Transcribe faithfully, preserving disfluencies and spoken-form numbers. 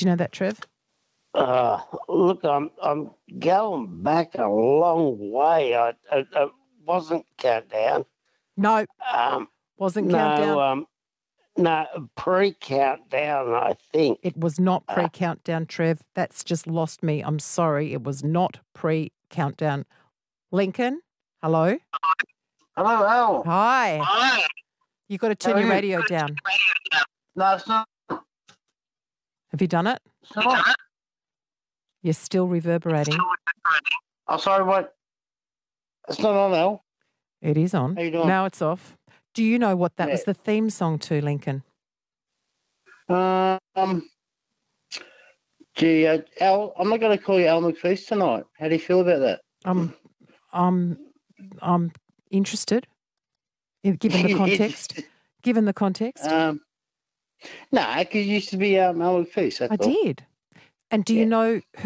Do you know that, Trev? Uh, look, I'm I'm going back a long way. I, I, I wasn't Countdown. No, Um, wasn't no, Countdown. um, no, pre-Countdown, I think. It was not Uh, pre-Countdown, Trev. That's just lost me. I'm sorry. It was not pre-Countdown. Lincoln, hello? hello, Al. Hi. Hi. You've got to How turn are your you? radio down. No, it's not. Have you done it? It's not. You're still reverberating. Oh, sorry, what? It's not on, Al. It is on. How you doing? Now it's off. Do you know what that Yeah. was the theme song to, Lincoln? Um, gee, uh, Al, I'm not going to call you Al McFeast tonight. How do you feel about that? I'm, I'm, I'm interested, in- given the context. given the context. Um, no, because you used to be um, Al McFeast. That's I all. did. And do Yeah. you know